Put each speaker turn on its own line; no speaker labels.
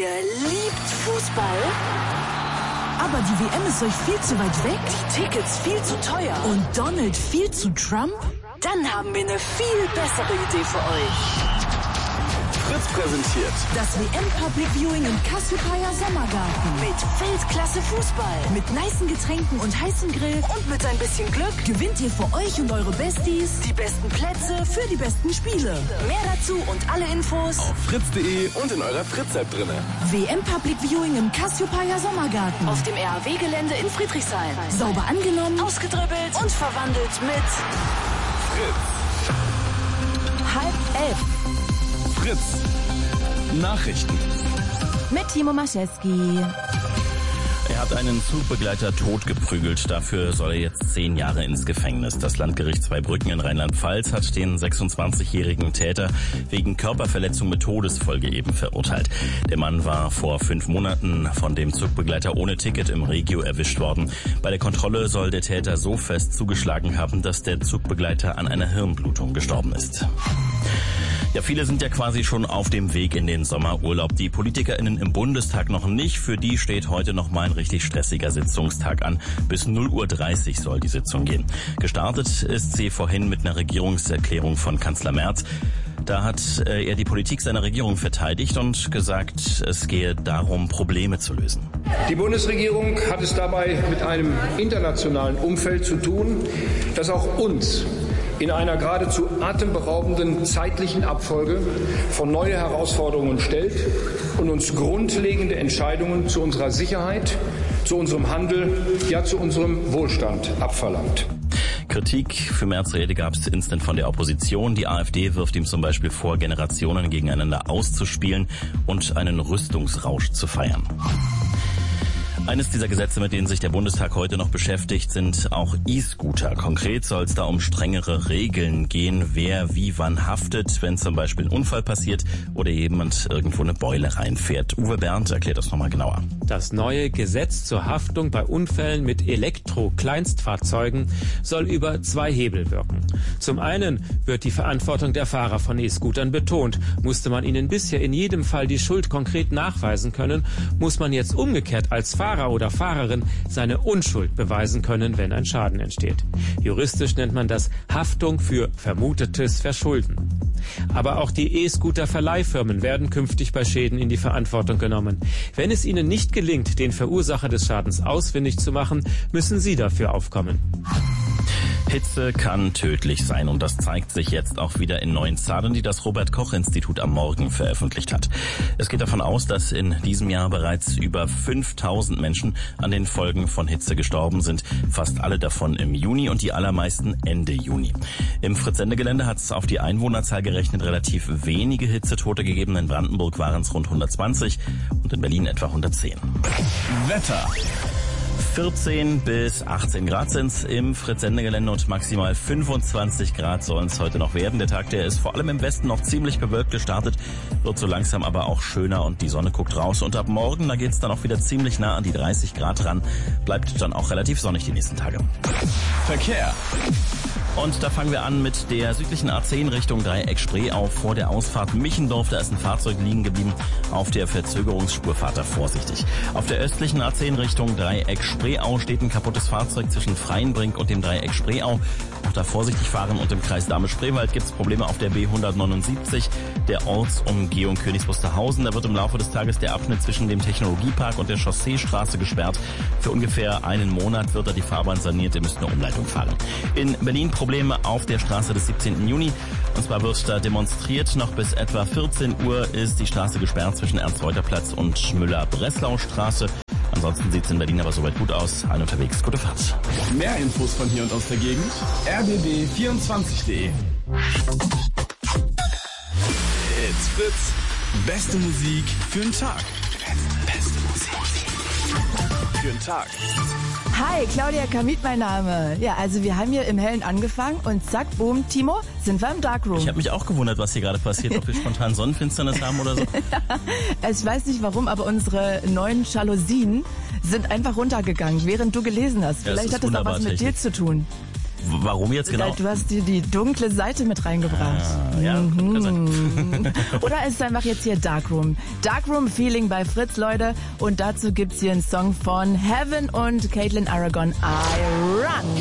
liebt Fußball?
Aber die WM ist euch viel zu weit weg?
Die Tickets viel zu teuer?
Und Donald viel zu Trump?
Dann haben wir eine viel bessere Idee für euch.
Fritz präsentiert
das WM Public Viewing im Cassiopeia Sommergarten.
Mit Weltklasse Fußball.
Mit nicen Getränken und heißem Grill.
Und mit ein bisschen Glück
gewinnt ihr für euch und eure Besties
die besten Plätze
für die besten Spiele.
Mehr dazu und alle Infos
auf fritz.de und in eurer Fritz-App drinne.
WM Public Viewing im Cassiopeia Sommergarten.
Auf dem RAW-Gelände in Friedrichshain.
Sauber angenommen,
ausgedribbelt und verwandelt mit
Fritz.
10:30.
Fritz. Nachrichten.
Mit Timo Maschewski.
Er hat einen Zugbegleiter totgeprügelt. Dafür soll er jetzt 10 Jahre ins Gefängnis. Das Landgericht Zweibrücken in Rheinland-Pfalz hat den 26-jährigen Täter wegen Körperverletzung mit Todesfolge eben verurteilt. Der Mann war vor 5 Monaten von dem Zugbegleiter ohne Ticket im Regio erwischt worden. Bei der Kontrolle soll der Täter so fest zugeschlagen haben, dass der Zugbegleiter an einer Hirnblutung gestorben ist. Ja, viele sind ja quasi schon auf dem Weg in den Sommerurlaub. Die PolitikerInnen im Bundestag noch nicht. Für die steht heute noch mal ein richtig stressiger Sitzungstag an. Bis 0:30 Uhr soll die Sitzung gehen. Gestartet ist sie vorhin mit einer Regierungserklärung von Kanzler Merz. Da hat er die Politik seiner Regierung verteidigt und gesagt, es gehe darum, Probleme zu lösen.
Die Bundesregierung hat es dabei mit einem internationalen Umfeld zu tun, das auch uns in einer geradezu atemberaubenden zeitlichen Abfolge vor neue Herausforderungen stellt und uns grundlegende Entscheidungen zu unserer Sicherheit, zu unserem Handel, ja zu unserem Wohlstand abverlangt.
Kritik für Merz' Rede gab es instant von der Opposition. Die AfD wirft ihm zum Beispiel vor, Generationen gegeneinander auszuspielen und einen Rüstungsrausch zu feiern. Eines dieser Gesetze, mit denen sich der Bundestag heute noch beschäftigt, sind auch E-Scooter. Konkret soll es da um strengere Regeln gehen, wer wie wann haftet, wenn zum Beispiel ein Unfall passiert oder jemand irgendwo eine Beule reinfährt. Uwe Berndt erklärt das nochmal genauer.
Das neue Gesetz zur Haftung bei Unfällen mit Elektro-Kleinstfahrzeugen soll über 2 Hebel wirken. Zum einen wird die Verantwortung der Fahrer von E-Scootern betont. Musste man ihnen bisher in jedem Fall die Schuld konkret nachweisen können, muss man jetzt umgekehrt als Fahrer oder Fahrerin seine Unschuld beweisen können, wenn ein Schaden entsteht. Juristisch nennt man das Haftung für vermutetes Verschulden. Aber auch die E-Scooter-Verleihfirmen werden künftig bei Schäden in die Verantwortung genommen. Wenn es ihnen nicht gelingt, den Verursacher des Schadens ausfindig zu machen, müssen sie dafür aufkommen.
Hitze kann tödlich sein und das zeigt sich jetzt auch wieder in neuen Zahlen, die das Robert-Koch-Institut am Morgen veröffentlicht hat. Es geht davon aus, dass in diesem Jahr bereits über 5000 Menschen an den Folgen von Hitze gestorben sind, fast alle davon im Juni und die allermeisten Ende Juni. Im Fritz-Sende-Gelände hat es auf die Einwohnerzahl gerechnet relativ wenige Hitzetote gegeben. In Brandenburg waren es rund 120 und in Berlin etwa 110.
Wetter.
14 bis 18 Grad sind's im Fritz-Sende-Gelände und maximal 25 Grad sollen es heute noch werden. Der Tag, der ist vor allem im Westen noch ziemlich bewölkt gestartet, wird so langsam aber auch schöner und die Sonne guckt raus. Und ab morgen, da geht's dann auch wieder ziemlich nah an die 30 Grad ran, bleibt dann auch relativ sonnig die nächsten Tage.
Verkehr.
Und da fangen wir an mit der südlichen A10 Richtung Dreieck-Spreeau vor der Ausfahrt Michendorf. Da ist ein Fahrzeug liegen geblieben auf der Verzögerungsspur. Fahrt da vorsichtig. Auf der östlichen A10 Richtung Dreieck-Spreeau steht ein kaputtes Fahrzeug zwischen Freienbrink und dem Dreieck Spreeau. Auch da vorsichtig fahren und im Kreis Dahme-Spreewald gibt es Probleme auf der B179, der Ortsumgehung Königs Wusterhausen. Da wird im Laufe des Tages der Abschnitt zwischen dem Technologiepark und der Chausseestraße gesperrt. Für ungefähr einen Monat wird da die Fahrbahn saniert. Ihr müsst eine Umleitung fahren. In Berlin Probleme auf der Straße des 17. Juni. Und zwar wird da demonstriert. Noch bis etwa 14 Uhr ist die Straße gesperrt zwischen Ernst-Reuter-Platz und Müller-Breslau-Straße. Ansonsten sieht es in Berlin aber soweit gut aus. Ein unterwegs, gute Fahrt.
Mehr Infos von hier und aus der Gegend. rbb24.de. It's Fritz. Beste Musik für den Tag. Beste Musik für den Tag.
Hi, Claudia Kamit mein Name. Ja, also wir haben hier im Hellen angefangen und zack, boom, Timo, sind wir im Darkroom.
Ich habe mich auch gewundert, was hier gerade passiert, ob wir spontan Sonnenfinsternis haben oder so.
Ja, ich weiß nicht warum, aber unsere neuen Jalousien sind einfach runtergegangen, während du gelesen hast.
Ja,
vielleicht hat das auch was mit dir zu tun.
Warum jetzt genau?
Du hast dir die dunkle Seite mit reingebracht.
Ja, könnte sein.
Oder ist es einfach jetzt hier Darkroom? Darkroom Feeling bei Fritz, Leute. Und dazu gibt's hier einen Song von Heaven und Caitlin Aragon, I Run.